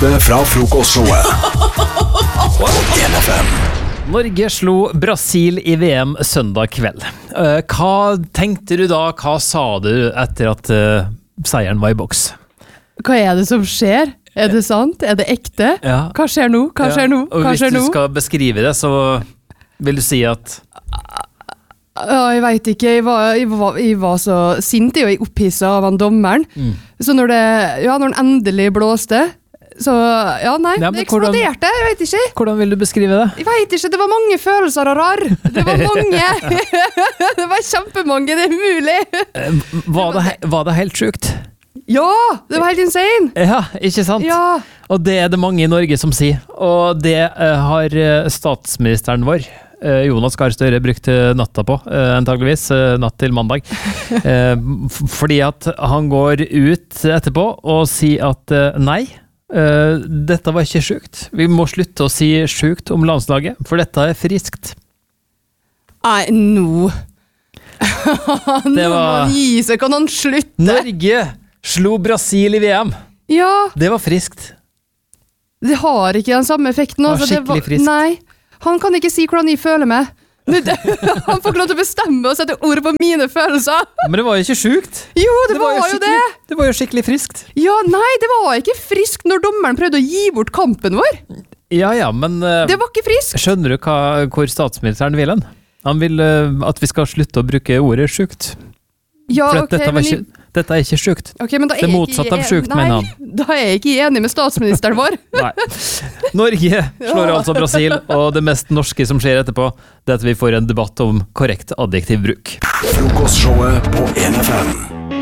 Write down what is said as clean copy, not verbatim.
beste fra frokostshowet. NFM. Norge slo Brasil i VM søndag kveld. Hva tenkte du da? Hva sa du etter at seieren var i boks? Hva er det som skjer? Er det sant? Er det ekte? Ja. Hva skjer nå? Hva skjer nå? Og Hva hvis skjer du nå? skal beskrive det, så vil du si at Ja, jeg vet ikke. Jeg var så sint og opphisset av han dommeren. Så når han endelig blåste, så ja, nei, Ja, men det eksploderte. Jeg vet ikke. Hvordan vil du beskrive det? Jeg vet ikke, det var mange følelser av rar. Det var mange. Det var kjempemange, det er umulig. Var det helt sjukt? Ja, det var helt insane. Ja, ikke sant? Ja. Og det er det mange i Norge som sier. Og det har statsministeren vår, Jonas Gahr Støre, brukt natta på, antageligvis, natt til mandag. Fordi at han går ut etterpå og sier at nei, dette var ikke sjukt. Vi må slutte å si sjukt om landslaget, for dette er friskt. Nei, nå. Nå må var- han gi seg, kan han slutte? Norge slo Brasil i VM. Ja, Det var friskt. det har ikke den samme effekten. Det var altså, skikkelig friskt. Nei, han kan ikke si hvordan jeg føler meg. Han får ikke lov til å bestemme og sette ord på mine følelser. Men det var jo ikke sjukt. Jo, det var jo det. Det var jo skikkelig friskt. Ja, nei, det var ikke friskt når dommeren prøvde å gi bort kampen vår. Ja, men Det var ikke friskt. skjønner du hvor statsministeren vil hen? Han vil at vi skal slutte å bruke ordet sjukt. Ja, For ok, dette er ikke sjukt. Ok, men da Det er jeg motsatte ikke- av sjukt, nei, mener han. Da er jeg ikke enig med statsministeren vår. Nei. Norge slår altså Brasil, og det mest norske som skjer etterpå, det er at vi får en debatt om korrekt adjektivbruk. Frokostshowet på NFM.